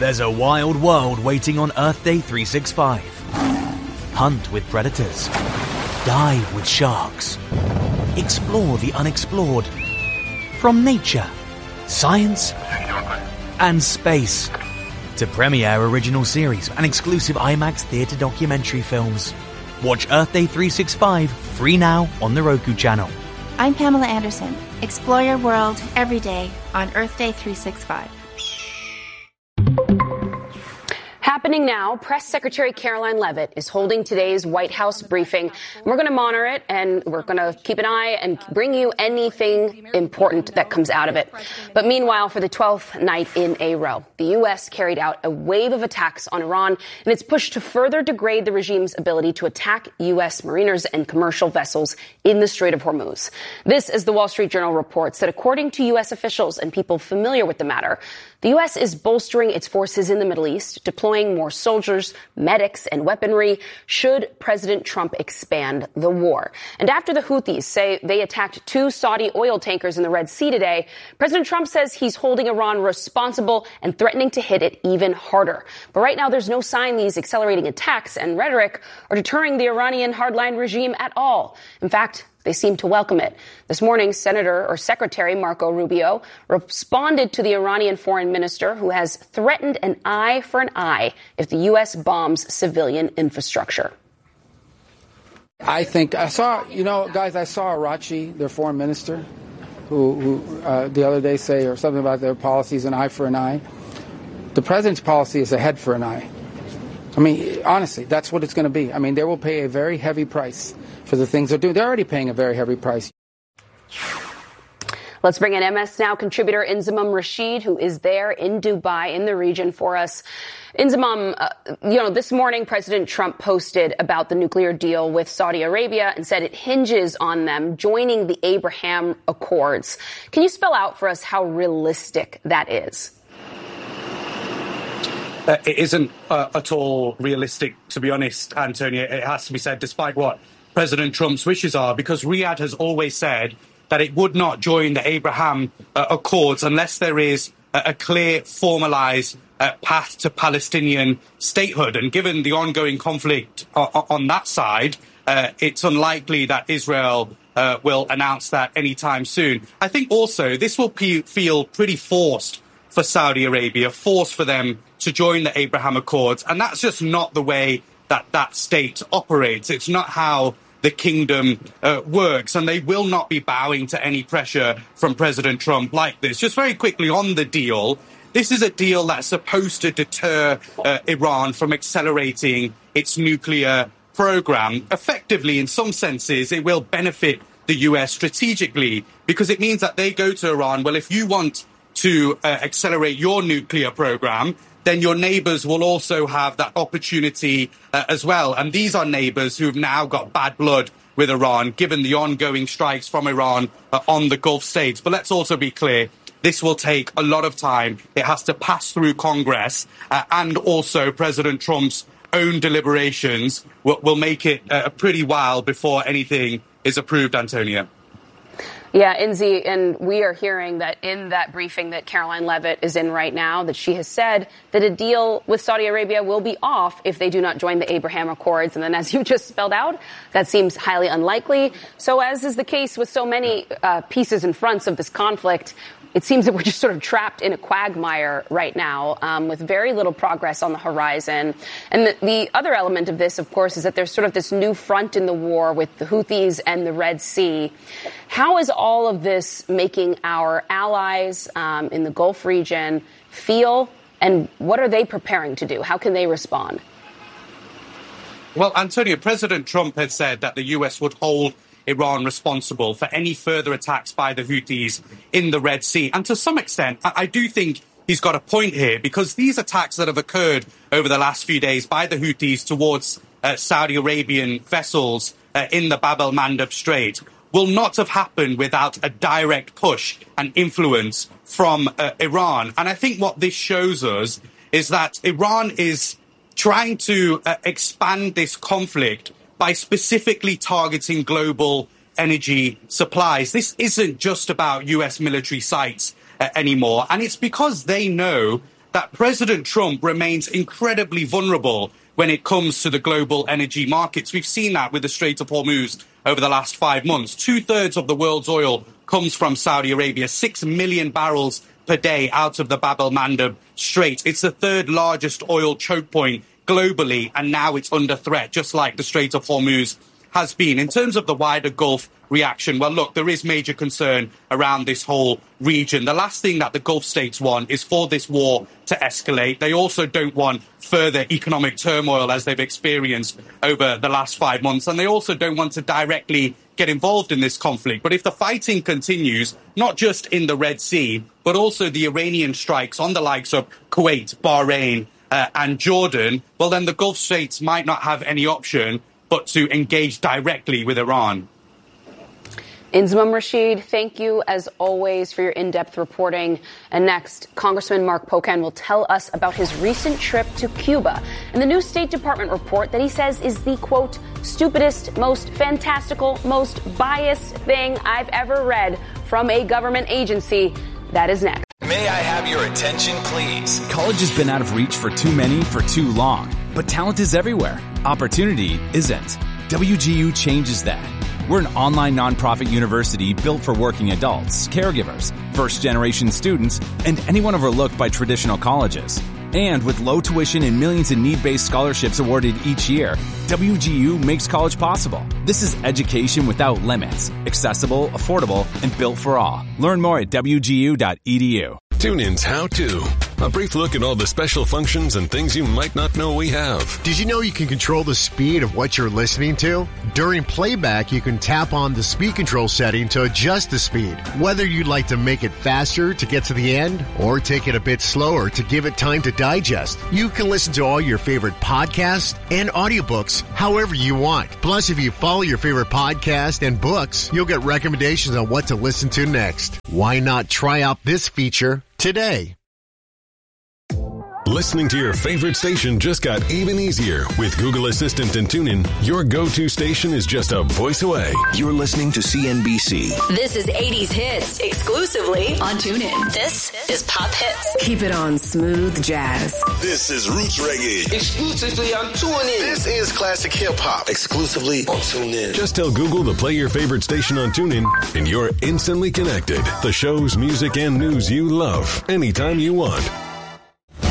There's a wild world waiting on Earth Day 365. Hunt with predators. Dive with sharks. Explore the unexplored. From nature, science, and space to premiere original series and exclusive IMAX theatre documentary films. Watch Earth Day 365 free now on the Roku channel. I'm Pamela Anderson. Explore your world every day on Earth Day 365. Happening now, Press Secretary Caroline Leavitt is holding today's White House briefing. We're going to monitor it, and we're going to keep an eye and bring you anything important that comes out of it. But meanwhile, for the 12th night in a row, the U.S. carried out a wave of attacks on Iran in its push to further degrade the regime's ability to attack U.S. mariners and commercial vessels in the Strait of Hormuz. This, as the Wall Street Journal reports, that according to U.S. officials and people familiar with the matter, the U.S. is bolstering its forces in the Middle East, deploying more soldiers, medics, and weaponry should President Trump expand the war. And after the Houthis say they attacked 2 Saudi oil tankers in the Red Sea today, President Trump says he's holding Iran responsible and threatening to hit it even harder. But right now, there's no sign these accelerating attacks and rhetoric are deterring the Iranian hardline regime at all. In fact, they seem to welcome it. This morning, Secretary Marco Rubio responded to the Iranian foreign minister who has threatened an eye for an eye if the U.S. bombs civilian infrastructure. I think I saw Arachi, their foreign minister, who the other day say or something about their policies, an eye for an eye. The president's policy is a head for an eye. I mean, honestly, that's what it's going to be. I mean, they will pay a very heavy price for the things they're doing. They're already paying a very heavy price. Let's bring in MS Now contributor Inzamam Rashid, who is there in Dubai, in the region for us. Inzamam, this morning President Trump posted about the nuclear deal with Saudi Arabia and said it hinges on them joining the Abraham Accords. Can you spell out for us how realistic that is? It isn't at all realistic, to be honest, Antonia. It has to be said, despite what President Trump's wishes are, because Riyadh has always said that it would not join the Abraham Accords unless there is a clear, formalized path to Palestinian statehood. And given the ongoing conflict on that side, it's unlikely that Israel will announce that anytime soon. I think also this will feel pretty forced for Saudi Arabia, forced for them to join the Abraham Accords. And that's just not the way that state operates. It's not how the kingdom works. And they will not be bowing to any pressure from President Trump like this. Just very quickly on the deal, this is a deal that's supposed to deter Iran from accelerating its nuclear program. Effectively, in some senses, it will benefit the US strategically because it means that they go to Iran, well, if you want to accelerate your nuclear program, then your neighbors will also have that opportunity as well. And these are neighbors who've now got bad blood with Iran, given the ongoing strikes from Iran on the Gulf states. But let's also be clear, this will take a lot of time. It has to pass through Congress and also President Trump's own deliberations will make it a pretty while before anything is approved, Antonia. Yeah, Inzi, and we are hearing that in that briefing that Caroline Leavitt is in right now, that she has said that a deal with Saudi Arabia will be off if they do not join the Abraham Accords. And then, as you just spelled out, that seems highly unlikely. So as is the case with so many pieces and fronts of this conflict, it seems that we're just sort of trapped in a quagmire right now with very little progress on the horizon. And the other element of this, of course, is that there's sort of this new front in the war with the Houthis and the Red Sea. How is all of this making our allies in the Gulf region feel, and what are they preparing to do? How can they respond? Well, Antonia, President Trump had said that the U.S. would hold Iran responsible for any further attacks by the Houthis in the Red Sea. And to some extent, I do think he's got a point here, because these attacks that have occurred over the last few days by the Houthis towards Saudi Arabian vessels in the Bab el-Mandeb Strait will not have happened without a direct push and influence from Iran. And I think what this shows us is that Iran is trying to expand this conflict by specifically targeting global energy supplies. This isn't just about US military sites anymore. And it's because they know that President Trump remains incredibly vulnerable when it comes to the global energy markets. We've seen that with the Strait of Hormuz over the last 5 months. 2/3 of the world's oil comes from Saudi Arabia, 6 million barrels per day out of the Bab el-Mandeb Strait. It's the third largest oil choke point globally, and now it's under threat, just like the Strait of Hormuz has been. In terms of the wider Gulf reaction, well, look, there is major concern around this whole region. The last thing that the Gulf states want is for this war to escalate. They also don't want further economic turmoil as they've experienced over the last 5 months. And they also don't want to directly get involved in this conflict. But if the fighting continues, not just in the Red Sea, but also the Iranian strikes on the likes of Kuwait, Bahrain, and Jordan, well, then the Gulf states might not have any option but to engage directly with Iran. Inzamam Rashid, thank you as always for your in-depth reporting. And next, Congressman Mark Pocan will tell us about his recent trip to Cuba and the new State Department report that he says is the, quote, stupidest, most fantastical, most biased thing I've ever read from a government agency. That is next. May I have your attention, please? College has been out of reach for too many for too long, but talent is everywhere. Opportunity isn't. WGU changes that. We're an online nonprofit university built for working adults, caregivers, first-generation students, and anyone overlooked by traditional colleges. And with low tuition and millions in need-based scholarships awarded each year, WGU makes college possible. This is education without limits, accessible, affordable, and built for all. Learn more at WGU.edu. TuneIn's How To. A brief look at all the special functions and things you might not know we have. Did you know you can control the speed of what you're listening to? During playback, you can tap on the speed control setting to adjust the speed. Whether you'd like to make it faster to get to the end or take it a bit slower to give it time to digest, you can listen to all your favorite podcasts and audiobooks however you want. Plus, if you follow your favorite podcast and books, you'll get recommendations on what to listen to next. Why not try out this feature today? Listening to your favorite station just got even easier. With Google Assistant and TuneIn, your go-to station is just a voice away. You're listening to CNBC. This is 80s Hits, exclusively on TuneIn. This is Pop Hits. Keep it on Smooth Jazz. This is Roots Reggae, exclusively on TuneIn. This is Classic Hip Hop, exclusively on TuneIn. Just tell Google to play your favorite station on TuneIn, and you're instantly connected. The shows, music, and news you love, anytime you want.